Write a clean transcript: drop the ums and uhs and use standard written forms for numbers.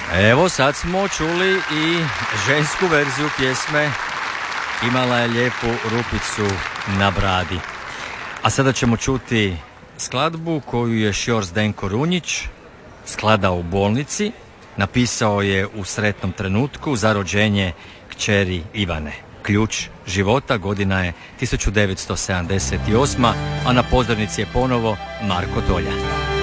Evo sad smo čuli i žensku verziju pjesme Imala je lijepu rupicu na bradi. A sada ćemo čuti skladbu koju je Šjor Zdenko Runjić skladao u bolnici. Napisao je u sretnom trenutku za rođenje kćeri Ivane. Ključ života, godina je 1978. a na pozornici je ponovo Marko Tolja.